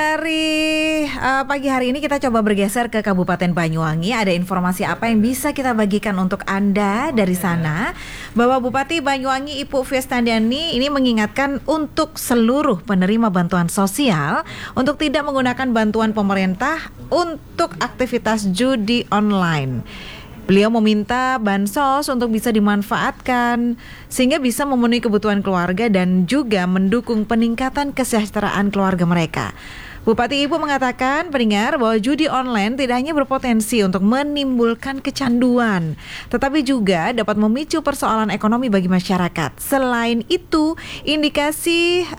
dari pagi hari ini kita coba bergeser ke Kabupaten Banyuwangi. Ada informasi apa yang bisa kita bagikan untuk Anda dari sana? Bahwa Bupati Banyuwangi Ibu Fiestandani ini mengingatkan untuk seluruh penerima bantuan sosial untuk tidak menggunakan bantuan pemerintah untuk aktivitas judi online. Beliau meminta bansos untuk bisa dimanfaatkan sehingga bisa memenuhi kebutuhan keluarga dan juga mendukung peningkatan kesejahteraan keluarga mereka. Bupati Ibu mengatakan, pendengar, bahwa judi online tidak hanya berpotensi untuk menimbulkan kecanduan, tetapi juga dapat memicu persoalan ekonomi bagi masyarakat. Selain itu, indikasi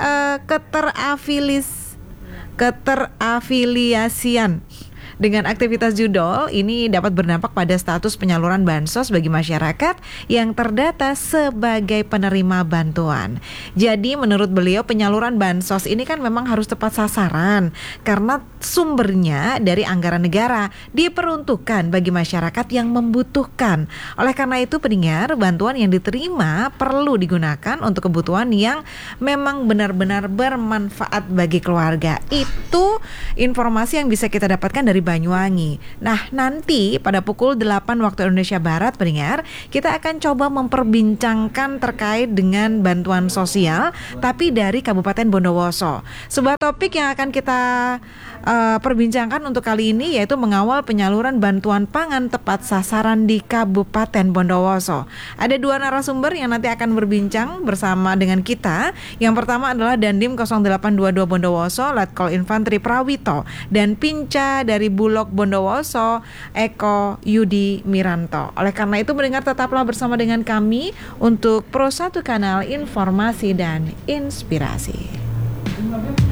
keterafiliasian dengan aktivitas judol ini dapat berdampak pada status penyaluran bansos bagi masyarakat yang terdata sebagai penerima bantuan. Jadi menurut beliau penyaluran bansos ini kan memang harus tepat sasaran karena sumbernya dari anggaran negara diperuntukkan bagi masyarakat yang membutuhkan. Oleh karena itu pendengar, bantuan yang diterima perlu digunakan untuk kebutuhan yang memang benar-benar bermanfaat bagi keluarga. Itu informasi yang bisa kita dapatkan dari Banyuwangi. Nah, nanti pada pukul 8 waktu Indonesia Barat, pendengar, kita akan coba memperbincangkan terkait dengan bantuan sosial, tapi dari Kabupaten Bondowoso. Sebuah topik yang akan kita perbincangkan untuk kali ini yaitu mengawal penyaluran bantuan pangan tepat sasaran di Kabupaten Bondowoso. Ada dua narasumber yang nanti akan berbincang bersama dengan kita. Yang pertama adalah Dandim 0822 Bondowoso, Letkol Infantri Prawito, dan Pinca dari Bulog Bondowoso, Eko Yudi Miranto. Oleh karena itu mendengar, tetaplah bersama dengan kami untuk Pro 1 Kanal Informasi dan Inspirasi.